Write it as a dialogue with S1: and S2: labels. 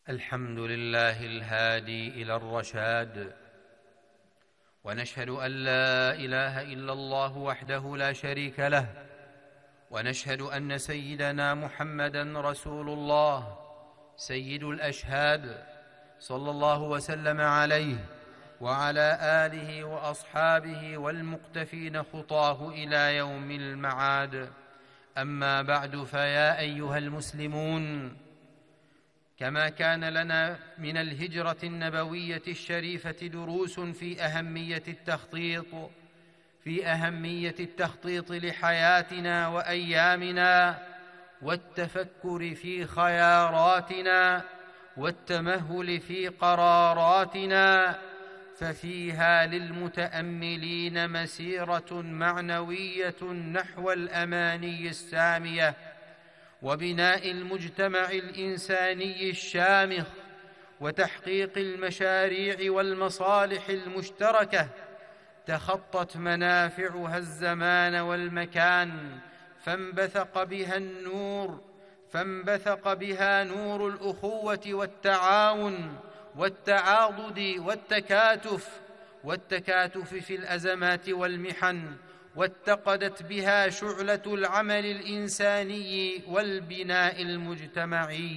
S1: الحمد لله الهادي إلى الرشاد، ونشهد أن لا إله إلا الله وحده لا شريك له، ونشهد أن سيدنا محمدًا رسول الله سيد الأشهاد، صلى الله وسلم عليه وعلى آله وأصحابه والمقتفين خطاه إلى يوم المعاد. أما بعد، فيا أيها المسلمون، كما كان لنا من الهجرة النبوية الشريفة دروس في أهمية التخطيط لحياتنا وأيامنا، والتفكر في خياراتنا، والتمهل في قراراتنا، ففيها للمتأملين مسيرة معنوية نحو الأماني السامية، وبناء المجتمع الإنساني الشامخ، وتحقيق المشاريع والمصالح المشتركة تخطت منافعها الزمان والمكان، فانبثق بها نور الأخوة والتعاون والتعاضد والتكاتف في الأزمات والمحن، واتقدت بها شعلة العمل الإنساني والبناء المجتمعي.